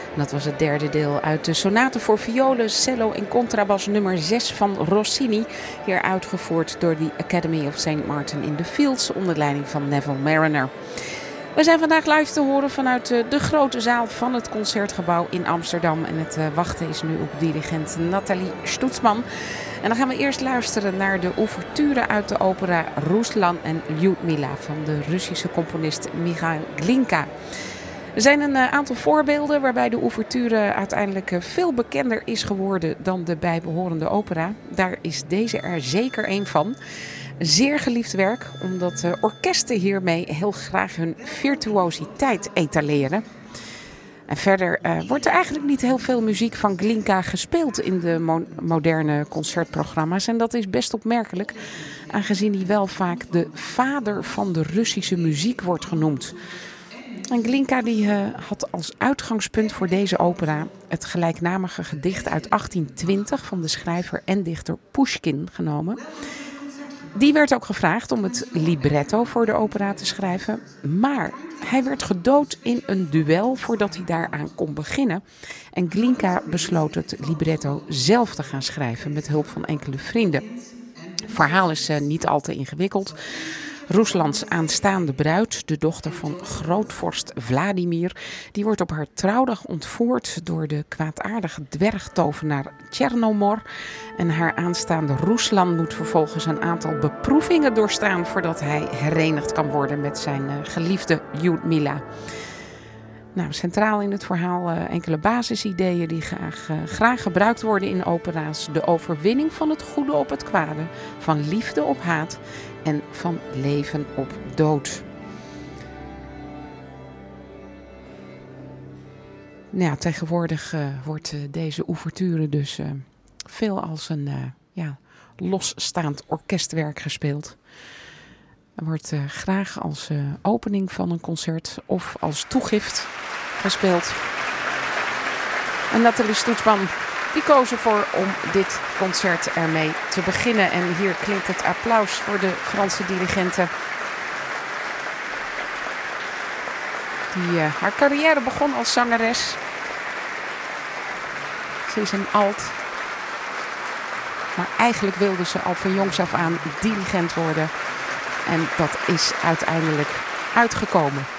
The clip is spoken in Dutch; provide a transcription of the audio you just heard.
Dat was het derde deel uit de sonate voor violen, cello en contrabas nummer 6 van Rossini. Hier uitgevoerd door de Academy of St. Martin in the Fields onder leiding van Neville Marriner. We zijn vandaag live te horen vanuit de grote zaal van het Concertgebouw in Amsterdam. En het wachten is nu op dirigent Nathalie Stutzman. En dan gaan we eerst luisteren naar de ouverture uit de opera Ruslan en Lyudmila van de Russische componist Mikhail Glinka. Er zijn een aantal voorbeelden waarbij de ouverture uiteindelijk veel bekender is geworden dan de bijbehorende opera. Daar is deze er zeker een van. Zeer geliefd werk, omdat orkesten hiermee heel graag hun virtuositeit etaleren. En verder wordt er eigenlijk niet heel veel muziek van Glinka gespeeld in de moderne concertprogramma's. En dat is best opmerkelijk, aangezien hij wel vaak de vader van de Russische muziek wordt genoemd. En Glinka die had als uitgangspunt voor deze opera het gelijknamige gedicht uit 1820 van de schrijver en dichter Pushkin genomen. Die werd ook gevraagd om het libretto voor de opera te schrijven. Maar hij werd gedood in een duel voordat hij daaraan kon beginnen. En Glinka besloot het libretto zelf te gaan schrijven met hulp van enkele vrienden. Het verhaal is niet al te ingewikkeld. Ruslands aanstaande bruid, de dochter van grootvorst Vladimir, die wordt op haar trouwdag ontvoerd door de kwaadaardige dwergtovenaar Chernomor. En haar aanstaande Ruslan moet vervolgens een aantal beproevingen doorstaan voordat hij herenigd kan worden met zijn geliefde Lyudmila. Nou, centraal in het verhaal enkele basisideeën die graag gebruikt worden in opera's. De overwinning van het goede op het kwade, van liefde op haat en van leven op dood. Nou ja, tegenwoordig wordt deze ouverture dus veel als een losstaand orkestwerk gespeeld. Er wordt graag als opening van een concert of als toegift gespeeld. En Nathalie Stutzman die koos ervoor om dit concert ermee te beginnen. En hier klinkt het applaus voor de Franse dirigente. Die haar carrière begon als zangeres. Ze is een alt. Maar eigenlijk wilde ze al van jongs af aan dirigent worden. En dat is uiteindelijk uitgekomen.